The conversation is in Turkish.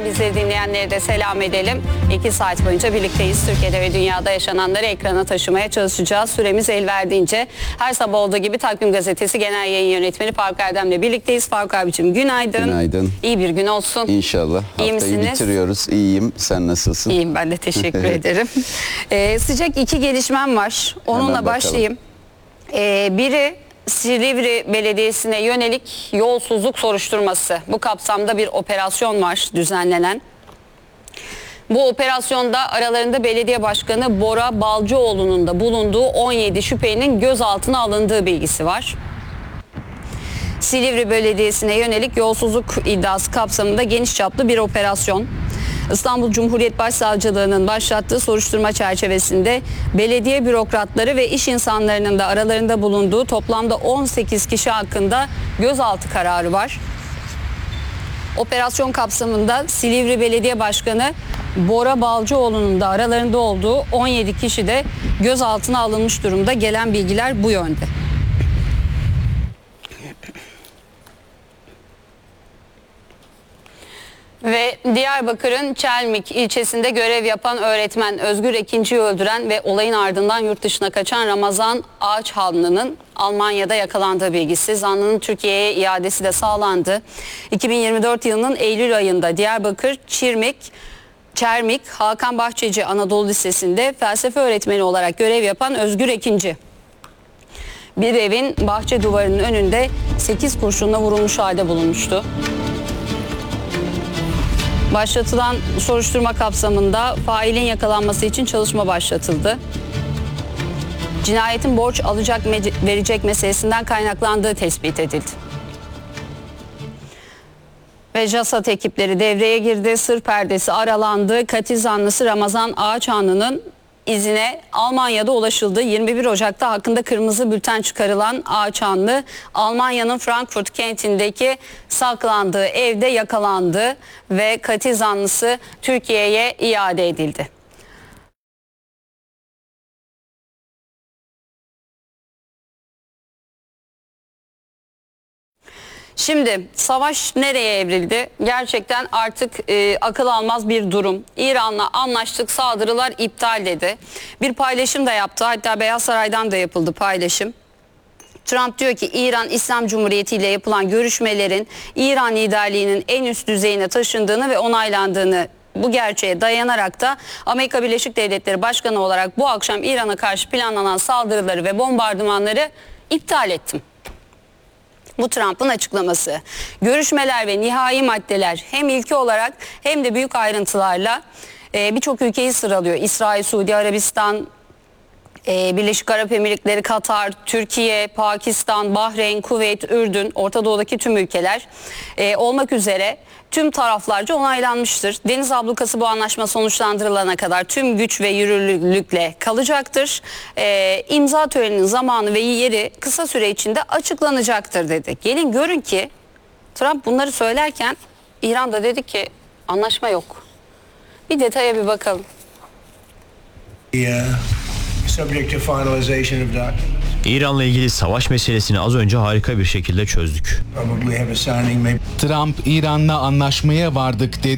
Buradan bizleri dinleyenlere de selam edelim. 2 saat boyunca birlikteyiz. Türkiye'de ve dünyada yaşananları ekrana taşımaya çalışacağız. Süremiz el verdiğince. Her sabah olduğu gibi Takvim Gazetesi Genel Yayın Yönetmeni Faruk Erdem'le birlikteyiz. Faruk abicim günaydın. Günaydın. İyi bir gün olsun. İnşallah. İyi Haftayı misiniz? Bitiriyoruz. İyiyim. Sen nasılsın? İyiyim, ben de teşekkür ederim. Sıcak 2 gelişmem var. Onunla başlayayım. Biri Silivri Belediyesi'ne yönelik yolsuzluk soruşturması. Bu kapsamda bir operasyon var düzenlenen. Bu operasyonda aralarında belediye başkanı Bora Balcıoğlu'nun da bulunduğu 17 şüphelinin gözaltına alındığı bilgisi var. Silivri Belediyesi'ne yönelik yolsuzluk iddiası kapsamında geniş çaplı bir operasyon. İstanbul Cumhuriyet Başsavcılığı'nın başlattığı soruşturma çerçevesinde belediye bürokratları ve iş insanlarının da aralarında bulunduğu toplamda 18 kişi hakkında gözaltı kararı var. Operasyon kapsamında Silivri Belediye Başkanı Bora Balcıoğlu'nun da aralarında olduğu 17 kişi de gözaltına alınmış durumda. Gelen bilgiler bu yönde. Ve Diyarbakır'ın Çelmik ilçesinde görev yapan öğretmen Özgür Ekinci'yi öldüren ve olayın ardından yurt dışına kaçan Ramazan Ağaçhanlı'nın Almanya'da yakalandığı bilgisi. Zanlının Türkiye'ye iadesi de sağlandı. 2024 yılının Eylül ayında Diyarbakır Çermik Hakan Bahçeci Anadolu Lisesi'nde felsefe öğretmeni olarak görev yapan Özgür Ekinci, bir evin bahçe duvarının önünde 8 kurşunla vurulmuş halde bulunmuştu. Başlatılan soruşturma kapsamında failin yakalanması için çalışma başlatıldı. Cinayetin borç alacak verecek meselesinden kaynaklandığı tespit edildi. Ve JASAT ekipleri devreye girdi. Sır perdesi aralandı. Katil zanlısı Ramazan Ağaçhanlı'nın izine Almanya'da ulaşıldı. 21 Ocak'ta hakkında kırmızı bülten çıkarılan Ağaçhanlı, Almanya'nın Frankfurt kentindeki saklandığı evde yakalandı ve katil zanlısı Türkiye'ye iade edildi. Şimdi savaş nereye evrildi? Gerçekten artık akıl almaz bir durum. İran'la anlaştık, saldırılar iptal dedi. Bir paylaşım da yaptı. Hatta Beyaz Saray'dan da yapıldı paylaşım. Trump diyor ki İran İslam Cumhuriyeti ile yapılan görüşmelerin İran liderliğinin en üst düzeyine taşındığını ve onaylandığını, bu gerçeğe dayanarak da Amerika Birleşik Devletleri Başkanı olarak bu akşam İran'a karşı planlanan saldırıları ve bombardımanları iptal ettim. Bu Trump'ın açıklaması. Görüşmeler ve nihai maddeler hem ilki olarak hem de büyük ayrıntılarla birçok ülkeyi sıralıyor. İsrail, Suudi Arabistan, Birleşik Arap Emirlikleri, Katar, Türkiye, Pakistan, Bahreyn, Kuveyt, Ürdün, Orta Doğu'daki tüm ülkeler olmak üzere tüm taraflarca onaylanmıştır. Deniz ablukası bu anlaşma sonuçlandırılana kadar tüm güç ve yürürlükle kalacaktır. İmza töreninin zamanı ve yeri kısa süre içinde açıklanacaktır dedi. Gelin görün ki Trump bunları söylerken İran da dedi ki anlaşma yok. Bir detaya bir bakalım. İran'la ilgili savaş meselesini az önce harika bir şekilde çözdük. Trump, İran'la anlaşmaya vardık dedi.